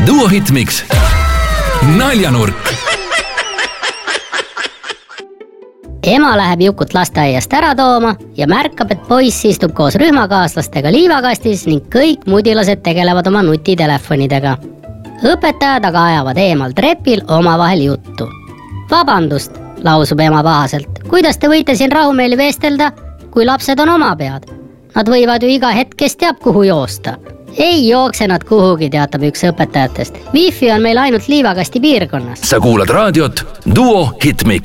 Duo Hitmix. Naljanurk. Ema läheb Jukut lasteaiast ära tooma ja märkab, et poiss istub koos rühmakaaslastega liivakastis ning kõik mudilased tegelevad oma nutitelefonidega. Õpetajad aga ajavad eemal trepil omavahel juttu. Vabandust, lausub ema pahaselt. Kuidas te võite siin rahumeeli vestelda, kui lapsed on oma pead? Nad võivad ju iga hetk, kes teab, kuhu joosta. Ei jookse nad kuhugi, teatab üks õpetajatest. Wi-Fi on meil ainult liivakasti piirkonnas. Sa kuulad raadiot Duo Hitmix.